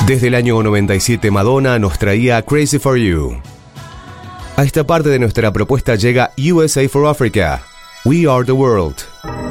Desde el año 97 Madonna nos traía Crazy for You. A esta parte de nuestra propuesta llega USA for Africa, We Are the World.